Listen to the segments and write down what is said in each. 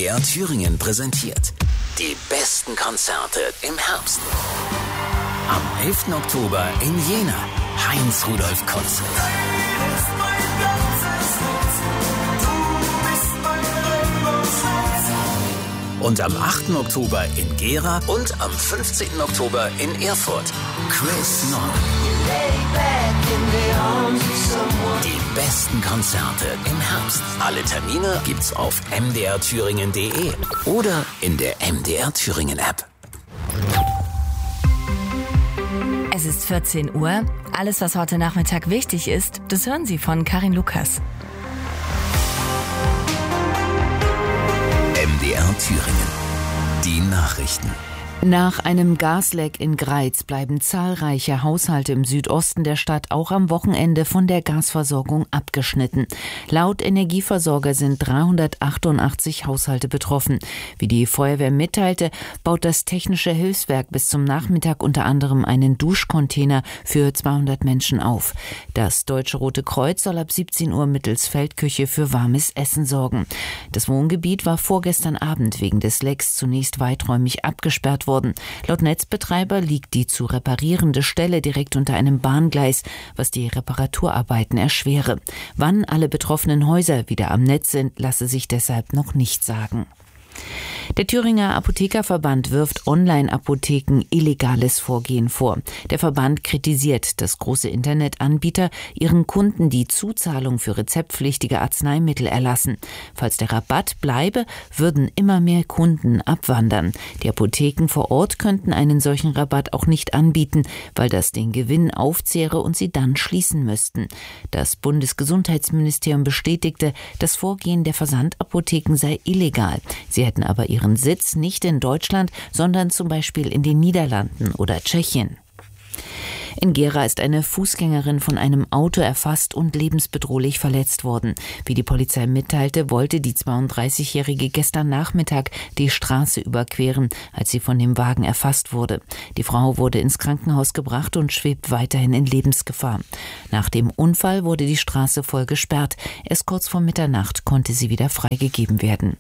MDR Thüringen präsentiert die besten Konzerte im Herbst. Am 11. Oktober in Jena, Heinz-Rudolf Konzert. Und am 8. Oktober in Gera und am 15. Oktober in Erfurt, Chris Norman. Die besten Konzerte im Herbst. Alle Termine gibt's auf mdrthüringen.de oder in der MDR Thüringen App. Es ist 14 Uhr. Alles, was heute Nachmittag wichtig ist, das hören Sie von Karin Lukas. MDR Thüringen. Die Nachrichten. Nach einem Gasleck in Greiz bleiben zahlreiche Haushalte im Südosten der Stadt auch am Wochenende von der Gasversorgung abgeschnitten. Laut Energieversorger sind 388 Haushalte betroffen. Wie die Feuerwehr mitteilte, baut das Technische Hilfswerk bis zum Nachmittag unter anderem einen Duschcontainer für 200 Menschen auf. Das Deutsche Rote Kreuz soll ab 17 Uhr mittels Feldküche für warmes Essen sorgen. Das Wohngebiet war vorgestern Abend wegen des Lecks zunächst weiträumig abgesperrt worden. Laut Netzbetreiber liegt die zu reparierende Stelle direkt unter einem Bahngleis, was die Reparaturarbeiten erschwere. Wann alle betroffenen Häuser wieder am Netz sind, lasse sich deshalb noch nicht sagen. Der Thüringer Apothekerverband wirft Online-Apotheken illegales Vorgehen vor. Der Verband kritisiert, dass große Internetanbieter ihren Kunden die Zuzahlung für rezeptpflichtige Arzneimittel erlassen. Falls der Rabatt bleibe, würden immer mehr Kunden abwandern. Die Apotheken vor Ort könnten einen solchen Rabatt auch nicht anbieten, weil das den Gewinn aufzehre und sie dann schließen müssten. Das Bundesgesundheitsministerium bestätigte, das Vorgehen der Versandapotheken sei illegal. Sie hätten aber ihren Sitz nicht in Deutschland, sondern zum Beispiel in den Niederlanden oder Tschechien. In Gera ist eine Fußgängerin von einem Auto erfasst und lebensbedrohlich verletzt worden. Wie die Polizei mitteilte, wollte die 32-Jährige gestern Nachmittag die Straße überqueren, als sie von dem Wagen erfasst wurde. Die Frau wurde ins Krankenhaus gebracht und schwebt weiterhin in Lebensgefahr. Nach dem Unfall wurde die Straße voll gesperrt. Erst kurz vor Mitternacht konnte sie wieder freigegeben werden.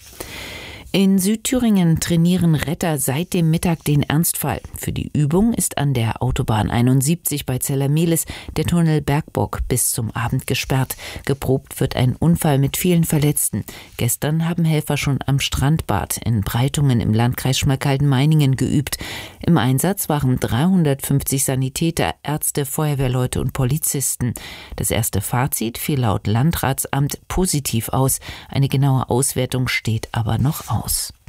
In Südthüringen trainieren Retter seit dem Mittag den Ernstfall. Für die Übung ist an der Autobahn 71 bei Zellermehlis der Tunnel Bergbock bis zum Abend gesperrt. Geprobt wird ein Unfall mit vielen Verletzten. Gestern haben Helfer schon am Strandbad in Breitungen im Landkreis Schmalkalden-Meiningen geübt. Im Einsatz waren 350 Sanitäter, Ärzte, Feuerwehrleute und Polizisten. Das erste Fazit fiel laut Landratsamt positiv aus. Eine genaue Auswertung steht aber noch aus.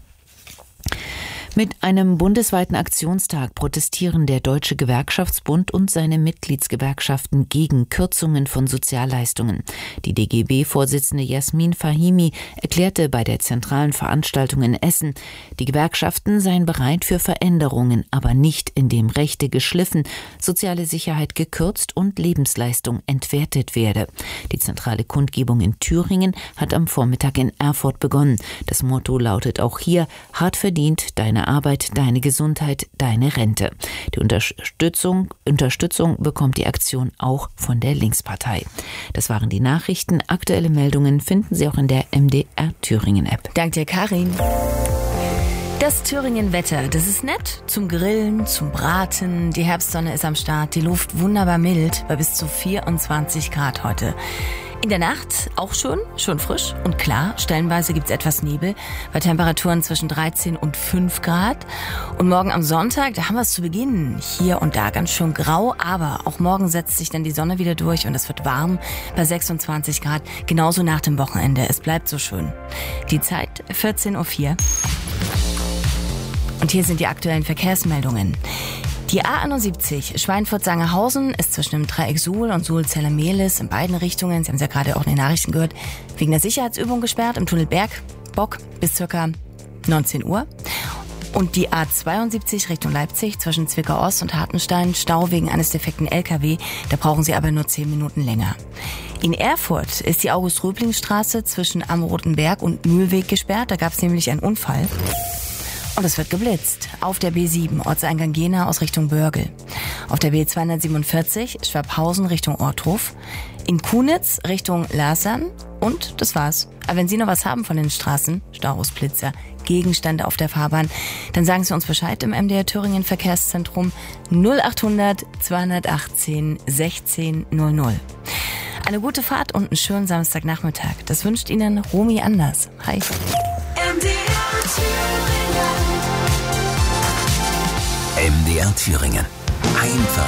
Mit einem bundesweiten Aktionstag protestieren der Deutsche Gewerkschaftsbund und seine Mitgliedsgewerkschaften gegen Kürzungen von Sozialleistungen. Die DGB-Vorsitzende Jasmin Fahimi erklärte bei der zentralen Veranstaltung in Essen, die Gewerkschaften seien bereit für Veränderungen, aber nicht, indem Rechte geschliffen, soziale Sicherheit gekürzt und Lebensleistung entwertet werde. Die zentrale Kundgebung in Thüringen hat am Vormittag in Erfurt begonnen. Das Motto lautet auch hier: hart verdient, deine Arbeit, deine Gesundheit, deine Rente. Die Unterstützung bekommt die Aktion auch von der Linkspartei. Das waren die Nachrichten. Aktuelle Meldungen finden Sie auch in der MDR Thüringen App. Dank dir, Karin. Das Thüringen-Wetter, das ist nett zum Grillen, zum Braten. Die Herbstsonne ist am Start, die Luft wunderbar mild bei bis zu 24 Grad heute. In der Nacht auch schon frisch und klar. Stellenweise gibt's etwas Nebel bei Temperaturen zwischen 13 und 5 Grad. Und morgen am Sonntag, da haben wir es zu Beginn hier und da ganz schön grau. Aber auch morgen setzt sich dann die Sonne wieder durch und es wird warm bei 26 Grad. Genauso nach dem Wochenende. Es bleibt so schön. Die Zeit 14:04 Uhr. Und hier sind die aktuellen Verkehrsmeldungen. Die A71 Schweinfurt-Sangerhausen ist zwischen dem Dreieck Suhl und Suhl-Zellermehlis in beiden Richtungen, Sie haben es ja gerade auch in den Nachrichten gehört, wegen der Sicherheitsübung gesperrt im Tunnel Bergbock bis ca. 19 Uhr. Und die A72 Richtung Leipzig zwischen Zwickau Ost und Hartenstein, Stau wegen eines defekten LKW, da brauchen Sie aber nur 10 Minuten länger. In Erfurt ist die August-Röbling-Straße zwischen Am Roten Berg und Mühlweg gesperrt, da gab es nämlich einen Unfall. Und es wird geblitzt. Auf der B7 Ortseingang Jena aus Richtung Börgel. Auf der B247 Schwabhausen Richtung Ortruf. In Kunitz Richtung Lasern Und das war's. Aber wenn Sie noch was haben von den Straßen, Staus, Blitzer, Gegenstände auf der Fahrbahn, dann sagen Sie uns Bescheid im MDR Thüringen Verkehrszentrum 0800 218 1600. Eine gute Fahrt und einen schönen Samstagnachmittag. Das wünscht Ihnen Romy Anders. Hi. MDR Thüringen. Einfach